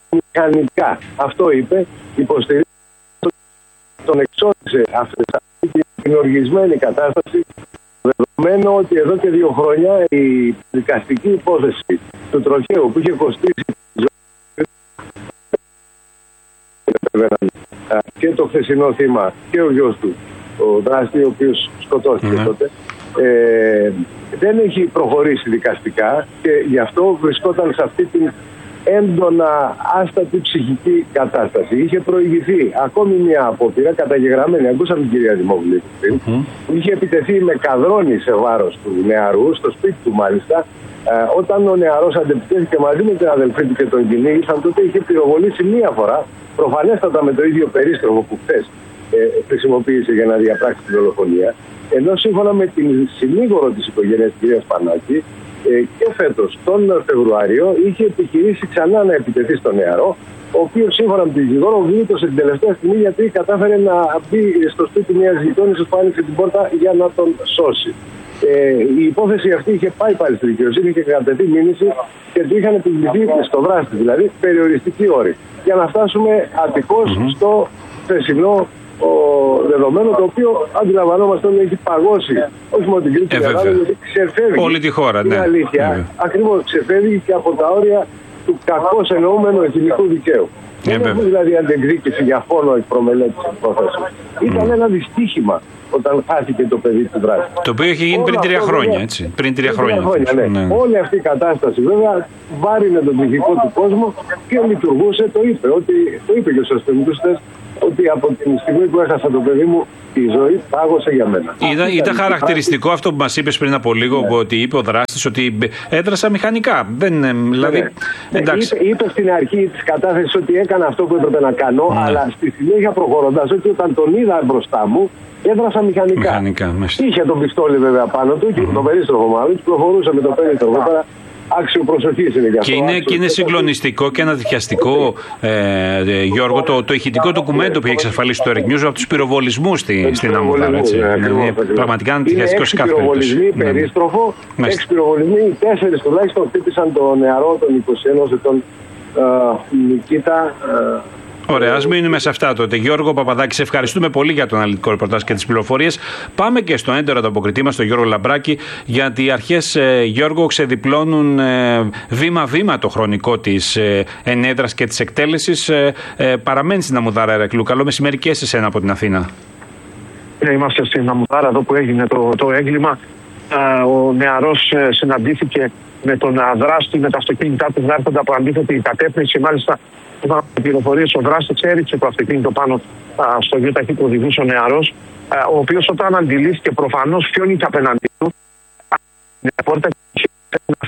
μηχανικά. Αυτό είπε, υποστηρίζει τον εξώθησε αυτή την οργισμένη κατάσταση, δεδομένου ότι εδώ και 2 χρόνια η δικαστική υπόθεση του τροχαίου που είχε κοστίσει τη ζωή και το χθεσινό θύμα και ο γιος του, ο δράστη, ο οποίος σκοτώθηκε τότε, δεν έχει προχωρήσει δικαστικά και γι' αυτό βρισκόταν σε αυτή την έντονα άστατη ψυχική κατάσταση. Είχε προηγηθεί ακόμη μια απόπειρα καταγεγραμμένη, ακούσαμε την κυρία Δημόβουλη που είχε επιτεθεί με καδρόνι σε βάρος του νεαρού, στο σπίτι του μάλιστα. Όταν ο νεαρός αντεπιτέθηκε μαζί με την αδελφή του και τον κυνήγησαν, τότε είχε πυροβολήσει μία φορά, προφανέστατα με το ίδιο περίστροφο που χθες χρησιμοποίησε για να διαπράξει τη δολοφονία. Ενώ σύμφωνα με την συνήγορο της οικογένειας της κυρίας Πανάκη, και φέτος τον Φεβρουάριο είχε επιχειρήσει ξανά να επιτεθεί στο νεαρό, ο οποίος σύμφωνα με την δικηγόρο γλίτωσε την τελευταία στιγμή γιατί κατάφερε να μπει στο σπίτι μιας γειτόνισσας που άνοιξε την πόρτα για να τον σώσει. Η υπόθεση αυτή είχε πάει πάλι στη δικαιοσύνη και κατατεθεί μήνυση και του είχαν επιβληθεί στο δράστη, δηλαδή περιοριστική όρη. Για να φτάσουμε ατυχώς στο θεσινό δεδομένο, το οποίο αντιλαμβανόμαστε ότι έχει παγώσει όχι μόνο την Κρήτη, αλλά γιατί ξεφεύγει όλη τη χώρα. Είναι αλήθεια. Ακριβώς, ξεφεύγει και από τα όρια του κακώς εννοούμενου εθνικού δικαίου. Δεν έχουμε δηλαδή αντεκδίκηση για φόνο εκ προμελέτης υπόθεσης. Ήταν ένα δυστύχημα όταν χάθηκε το παιδί του δράστη. Το οποίο είχε γίνει πριν 3 χρόνια, έτσι. Πριν 3 χρόνια. Ναι. Όλη αυτή η κατάσταση βέβαια βάρινε τον ψυχικό του κόσμο και λειτουργούσε, το είπε και στους αστυνομικούς, ότι από την στιγμή που έχασα το παιδί μου η ζωή πάγωσε για μένα. Ήταν χαρακτηριστικό αυτό που μας είπες πριν από λίγο, ότι είπε ο δράστης ότι έδρασα μηχανικά. Δηλαδή, είπε στην αρχή της κατάθεσης ότι έκανα αυτό που έπρεπε να κάνω, αλλά στη συνέχεια προχωρώντας ότι όταν τον είδα μπροστά μου έδρασα μηχανικά. Είχε τον πιστόλι βέβαια πάνω του και τον περίστροφο μάλλον, προχωρούσε με το περίστροφο. Άξιο προσοχής είναι για αυτό. Και είναι συγκλονιστικό και αναδιχιαστικό, Γιώργο, το ηχητικό ντοκουμέντο που έχει εξασφαλίσει το News από τους πυροβολισμούς στην Αμμουδάρα. Πραγματικά αναδιχιαστικό σε κάθε περίπτωση. 6 πυροβολισμοί, περίστροφο, 6 πυροβολισμοί, 4 τουλάχιστον χτύπησαν τον νεαρό, τον 21 ετών Νικήτα. Ωραία, ας μείνουμε σε αυτά τότε. Γιώργο Παπαδάκη, σε ευχαριστούμε πολύ για τον αναλυτικό ρεπορτάζ και τις πληροφορίες. Πάμε και στο έντερο ανταποκριτή μας, τον Γιώργο Λαμπράκη, γιατί οι αρχές, Γιώργο, ξεδιπλώνουν βήμα-βήμα το χρονικό της ενέδρας και της εκτέλεσης. Παραμένει στην Αμμουδάρα, Ηρακλείου. Καλό μεσημέρι και σε εσένα από την Αθήνα. Είμαστε στην Αμμουδάρα, εδώ που έγινε το έγκλημα. Ο νεαρός συναντήθηκε με τον δράστη με τα αυτοκίνητά του να έρχονται από αντίθετη κατεύθυνση. Μάλιστα, είχαμε πληροφορίες, ο δράστης έριξε το αυτοκίνητο πάνω στο γιοταχή που οδηγούσε ο νεαρός, ο οποίος όταν αντιλήφθηκε προφανώς ποιον είχε απέναντί του, την πόρτα